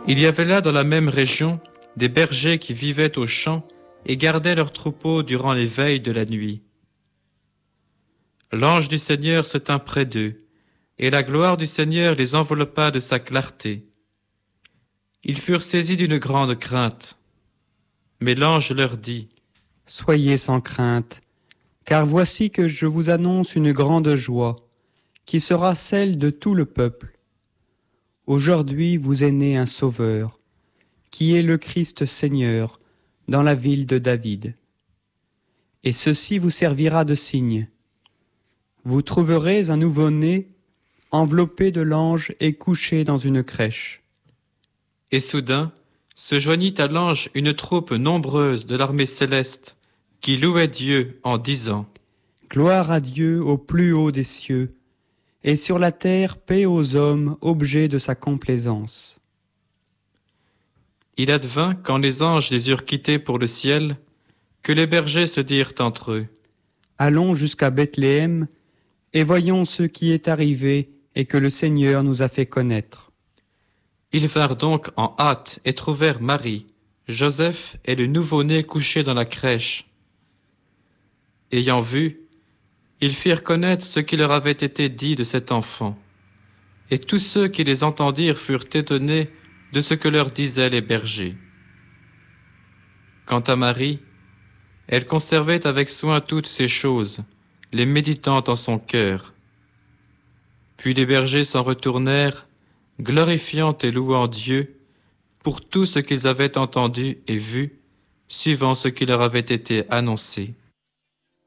Il y avait là dans la même région des bergers qui vivaient aux champs et gardaient leurs troupeaux durant les veilles de la nuit. L'ange du Seigneur se tint près d'eux, et la gloire du Seigneur les enveloppa de sa clarté. Ils furent saisis d'une grande crainte. Mais l'ange leur dit : « Soyez sans crainte, car voici que je vous annonce une grande joie, qui sera celle de tout le peuple. Aujourd'hui vous est né un Sauveur, qui est le Christ Seigneur, dans la ville de David. Et ceci vous servira de signe. Vous trouverez un nouveau-né enveloppé de l'ange et couché dans une crèche. » Et soudain se joignit à l'ange une troupe nombreuse de l'armée céleste qui louait Dieu en disant : « Gloire à Dieu au plus haut des cieux, et sur la terre paix aux hommes, objets de sa complaisance. » Il advint, quand les anges les eurent quittés pour le ciel, que les bergers se dirent entre eux : « Allons jusqu'à Bethléem, et voyons ce qui est arrivé et que le Seigneur nous a fait connaître. » Ils vinrent donc en hâte et trouvèrent Marie, Joseph et le nouveau-né couchés dans la crèche. Ayant vu, ils firent connaître ce qui leur avait été dit de cet enfant. Et tous ceux qui les entendirent furent étonnés de ce que leur disaient les bergers. Quant à Marie, elle conservait avec soin toutes ces choses, les méditant en son cœur. Puis les bergers s'en retournèrent, glorifiant et louant Dieu pour tout ce qu'ils avaient entendu et vu, suivant ce qui leur avait été annoncé.